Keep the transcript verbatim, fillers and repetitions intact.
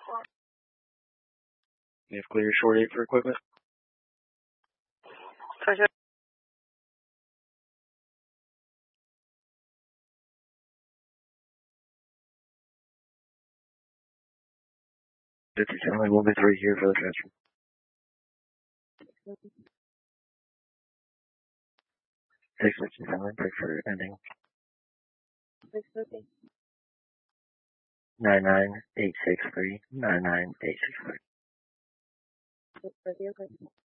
You have clear short eight for equipment? For sure. fifty Charlie, one three here for the transfer. six fifty-seven, picture ending. six fifty. nine nine eight six three, nine nine eight six three. six fifty, okay.